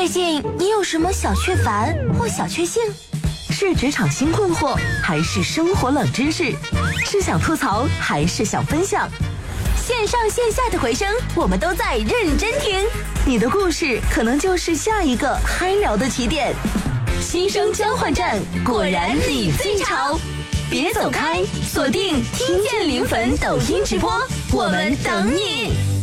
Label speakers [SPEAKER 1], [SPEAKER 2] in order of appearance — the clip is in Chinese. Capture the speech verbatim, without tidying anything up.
[SPEAKER 1] 最近你有什么小雀烦或小确幸？
[SPEAKER 2] 是职场新困惑，还是生活冷知识？是想吐槽，还是想分享？
[SPEAKER 1] 线上线下的回声，我们都在认真听。
[SPEAKER 2] 你的故事可能就是下一个嗨聊的起点。
[SPEAKER 1] 新生交换站，果然你最潮！别走开，锁定听见灵魂抖音直播，我们等你。